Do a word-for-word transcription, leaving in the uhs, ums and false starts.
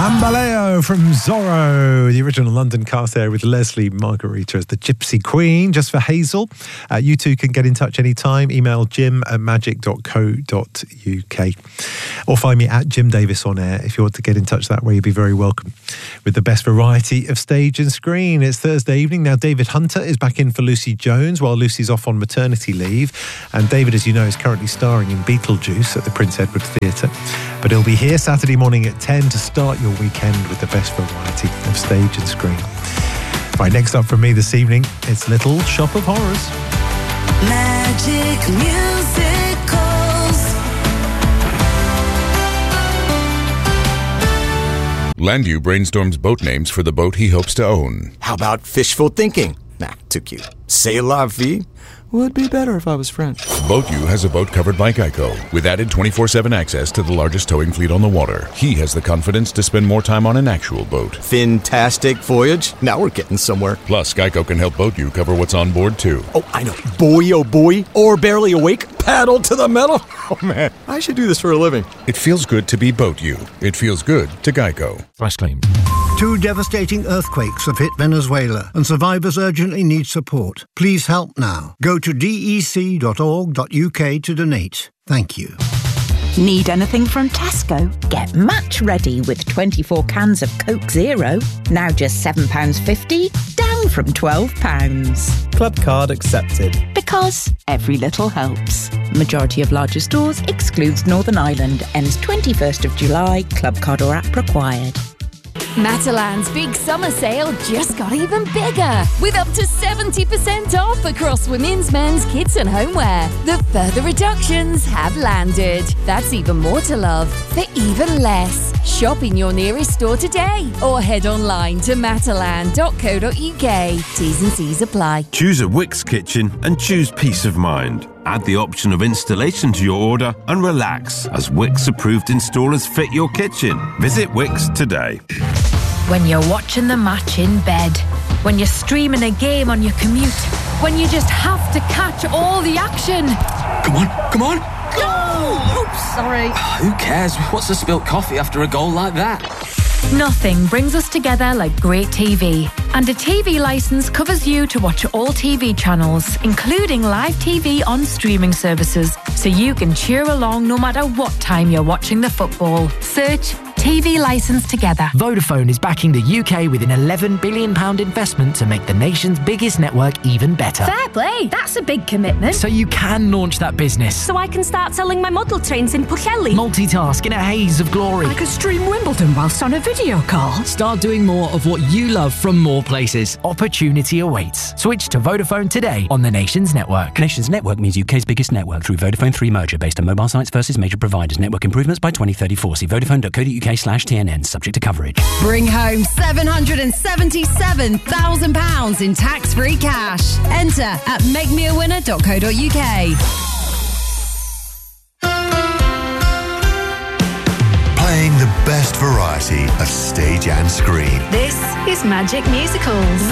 Bambaleo from Zorro, the original London cast there with Leslie Margarita as the Gypsy Queen, just for Hazel. Uh, you two can get in touch anytime. Email jim at magic dot co dot uk or find me at Jim Davis on air. If you want to get in touch that way, you'd be very welcome. With the best variety of stage and screen. It's Thursday evening. Now, David Hunter is back in for Lucy Jones while Lucy's off on maternity leave. And David, as you know, is currently starring in Beetlejuice at the Prince Edward Theatre. But he'll be here Saturday morning at ten to start your weekend with the best variety of stage and screen. Right, next up from me this evening, it's Little Shop of Horrors. Magic Musicals. Landu brainstorms boat names for the boat he hopes to own. How about fishful thinking? Nah, too cute. C'est la vie? Would be better if I was French. BoatU has a boat covered by Geico, with added twenty-four seven access to the largest towing fleet on the water. He has the confidence to spend more time on an actual boat. Fantastic voyage. Now we're getting somewhere. Plus, Geico can help BoatU cover what's on board, too. Oh, I know. Boy, oh boy. Or barely awake. Paddle to the metal. Oh, man. I should do this for a living. It feels good to be BoatU. It feels good to Geico. Price claim. Two devastating earthquakes have hit Venezuela, and survivors urgently need support. Please help now. Go to d e c dot org dot u k to donate. Thank you. Need anything from Tesco? Get match ready with twenty-four cans of Coke Zero. Now just seven pounds fifty, down from twelve pounds. Club card accepted. Because every little helps. Majority of larger stores excludes Northern Ireland. Ends twenty-first of July. Club card or app required. Matalan's big summer sale just got even bigger, with up to seventy percent off across women's, men's, kids and homeware. The further reductions have landed. That's even more to love for even less. Shop in your nearest store today or head online to matalan dot co dot uk. T's and C's apply. Choose a Wix kitchen and choose peace of mind. Add the option of installation to your order and relax as Wix approved installers fit your kitchen. Visit Wix today. When you're watching the match in bed, when you're streaming a game on your commute, when you just have to catch all the action. Come on, come on! Oh, oops, sorry. Who cares? What's the spilt coffee after a goal like that? Nothing brings us together like great T V. And a T V licence covers you to watch all T V channels, including live T V on streaming services, so you can cheer along no matter what time you're watching the football. Search T V licence together. Vodafone is backing the U K with an eleven billion pounds investment to make the nation's biggest network even better. Fair play, that's a big commitment. So you can launch that business. So I can start selling my model trains in Pwllheli. Multitask in a haze of glory. I could stream Wimbledon whilst on a video call. Start doing more of what you love from more places. Opportunity awaits. Switch to Vodafone today on the Nations Network. Nations Network means U K's biggest network through Vodafone three merger based on mobile sites versus major providers. Network improvements by twenty thirty-four. See vodafone dot co dot uk slash T N N, subject to coverage. Bring home seven hundred seventy-seven thousand pounds in tax-free cash. Enter at make me a winner dot co dot uk. Playing the best variety of stage and screen. This is Magic Musicals.